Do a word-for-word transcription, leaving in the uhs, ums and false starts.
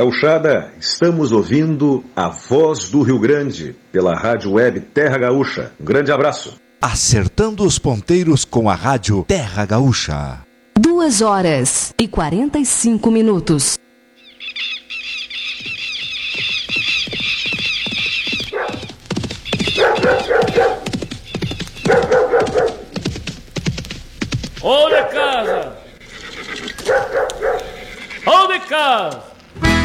Gauchada, estamos ouvindo a Voz do Rio Grande, pela Rádio Web Terra Gaúcha. Um grande abraço. Acertando os ponteiros com a Rádio Terra Gaúcha. Duas horas e quarenta e cinco minutos. Ô de casa! Ô de casa!